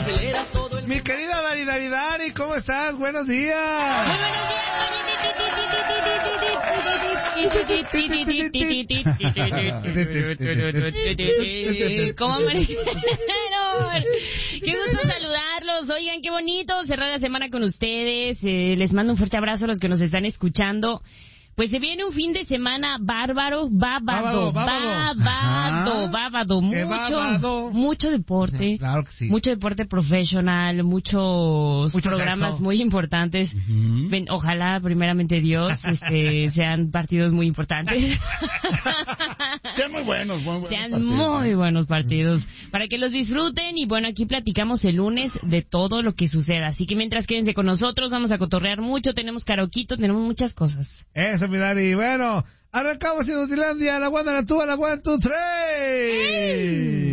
Mi querida Dari, ¿cómo estás? Buenos días. Muy buenos días, ¿cómo amanecieron? Qué gusto saludarlos. Oigan, qué bonito cerrar la semana con ustedes. Les mando un fuerte abrazo a los que nos están escuchando. Pues se viene un fin de semana bárbaro, bábado. Mucho deporte. Claro que sí. Mucho deporte profesional, muchos programas sexo. muy importantes. Ojalá, primeramente Dios, sean partidos muy importantes. Sean muy buenos. Sean muy buenos partidos. Para que los disfruten. Y bueno, aquí platicamos el lunes de todo lo que suceda. Así que mientras quédense con nosotros, vamos a cotorrear mucho. Tenemos karaokito, tenemos muchas cosas. Eso, mi Dari. Bueno, arrancamos en Utilandia. La 1, la 2, la 1, 2, 3.